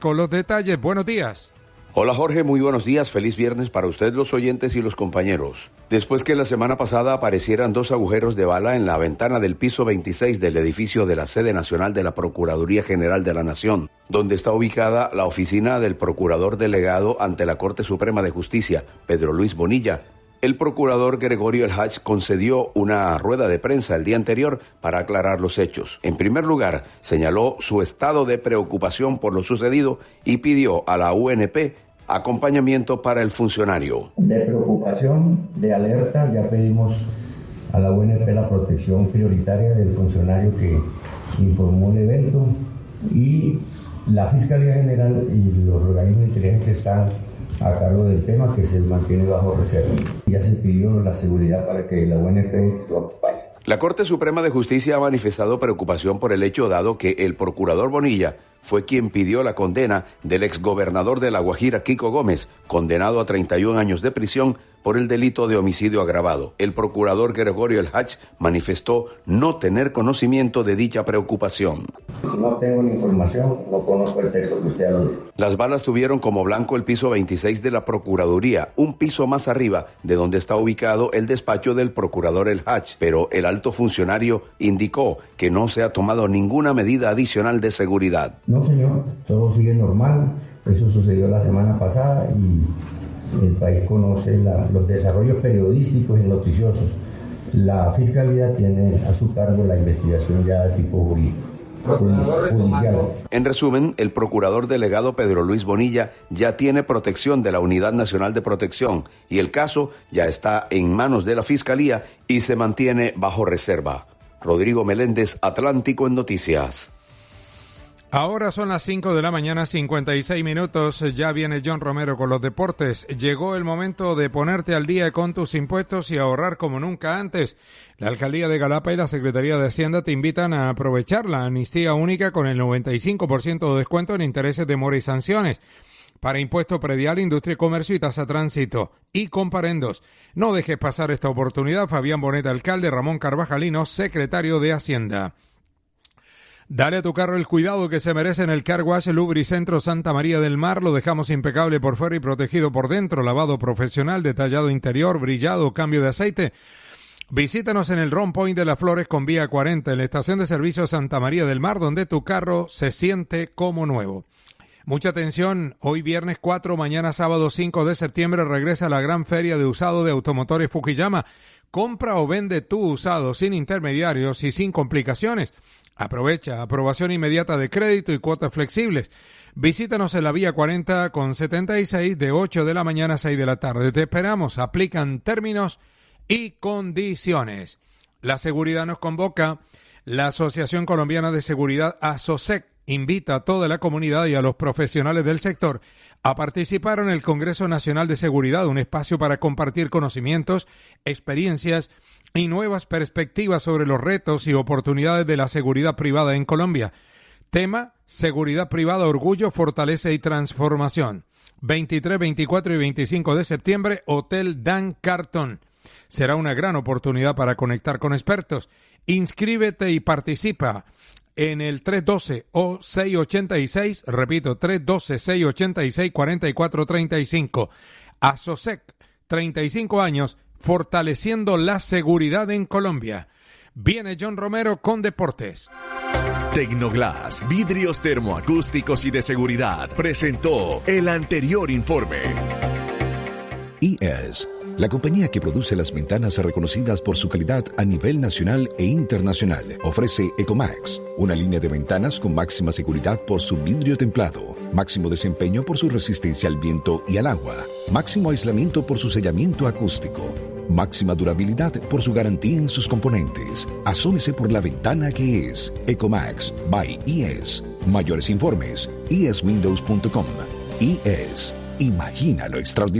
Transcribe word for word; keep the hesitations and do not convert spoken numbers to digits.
Con los detalles, buenos días. Hola Jorge, muy buenos días, feliz viernes para usted, los oyentes y los compañeros. Después que la semana pasada aparecieran dos agujeros de bala en la ventana del piso veintiséis del edificio de la sede nacional de la Procuraduría General de la Nación, donde está ubicada la oficina del Procurador Delegado ante la Corte Suprema de Justicia, Pedro Luis Bonilla, el procurador Gregorio El Hach concedió una rueda de prensa el día anterior para aclarar los hechos. En primer lugar, señaló su estado de preocupación por lo sucedido y pidió a la U N P acompañamiento para el funcionario. De preocupación, de alerta, ya pedimos a la U N P la protección prioritaria del funcionario que informó el evento y la Fiscalía General y los organismos de inteligencia están a cargo del tema, que se mantiene bajo reserva. Ya se pidió la seguridad para que la U N P lo acompañe. La Corte Suprema de Justicia ha manifestado preocupación por el hecho dado que el procurador Bonilla fue quien pidió la condena del exgobernador de La Guajira, Kiko Gómez, condenado a treinta y un años de prisión por el delito de homicidio agravado. El procurador Gregorio El Hach manifestó no tener conocimiento de dicha preocupación. No tengo ni información, no conozco el texto que usted alude. Las balas tuvieron como blanco el piso veintiséis de la Procuraduría, un piso más arriba de donde está ubicado el despacho del procurador El Hach, pero el alto funcionario indicó que no se ha tomado ninguna medida adicional de seguridad. No, señor, todo sigue normal. Eso sucedió la semana pasada y el país conoce la, los desarrollos periodísticos y noticiosos. La Fiscalía tiene a su cargo la investigación ya de tipo jurídico. Judicial. En resumen, el procurador delegado Pedro Luis Bonilla ya tiene protección de la Unidad Nacional de Protección y el caso ya está en manos de la Fiscalía y se mantiene bajo reserva. Rodrigo Meléndez, Atlántico en Noticias. Ahora son las cinco de la mañana, cincuenta y seis minutos, ya viene John Romero con los deportes. Llegó el momento de ponerte al día con tus impuestos y ahorrar como nunca antes. La Alcaldía de Galapa y la Secretaría de Hacienda te invitan a aprovechar la amnistía única con el noventa y cinco por ciento de descuento en intereses de mora y sanciones para impuesto predial, industria y comercio y tasa tránsito y comparendos. No dejes pasar esta oportunidad. Fabián Bonet, alcalde, Ramón Carvajalino, secretario de Hacienda. Dale a tu carro el cuidado que se merece en el Car Wash Lubricentro Santa María del Mar. Lo dejamos impecable por fuera y protegido por dentro. Lavado profesional, detallado interior, brillado, cambio de aceite. Visítanos en el Ron Point de las Flores con vía cuarenta en la estación de servicio Santa María del Mar, donde tu carro se siente como nuevo. Mucha atención, hoy viernes cuatro, mañana sábado cinco de septiembre regresa la gran feria de usado de automotores Fukuyama. Compra o vende tu usado sin intermediarios y sin complicaciones. Aprovecha, aprobación inmediata de crédito y cuotas flexibles. Visítanos en la vía cuarenta con setenta y seis de ocho de la mañana a seis de la tarde. Te esperamos, aplican términos y condiciones. La seguridad nos convoca. La Asociación Colombiana de Seguridad, ASOSEC, invita a toda la comunidad y a los profesionales del sector a participar en el Congreso Nacional de Seguridad, un espacio para compartir conocimientos, experiencias y nuevas perspectivas sobre los retos y oportunidades de la seguridad privada en Colombia. Tema: seguridad privada, orgullo, fortaleza y transformación. veintitrés, veinticuatro y veinticinco de septiembre, Hotel Dan Carton. Será una gran oportunidad para conectar con expertos. Inscríbete y participa en el tres uno dos o seis ocho seis, repito, tres uno dos, seis ocho seis, cuatro cuatro tres cinco. ASOSEC, treinta y cinco años, fortaleciendo la seguridad en Colombia. Viene John Romero con deportes. Tecnoglass, vidrios termoacústicos y de seguridad, presentó el anterior informe. I E S, la compañía que produce las ventanas reconocidas por su calidad a nivel nacional e internacional, ofrece Ecomax, una línea de ventanas con máxima seguridad por su vidrio templado, máximo desempeño por su resistencia al viento y al agua, máximo aislamiento por su sellamiento acústico, máxima durabilidad por su garantía en sus componentes. Asómese por la ventana que es Ecomax by I E S. Mayores informes, i e s windows punto com. I E S, imagina lo extraordinario.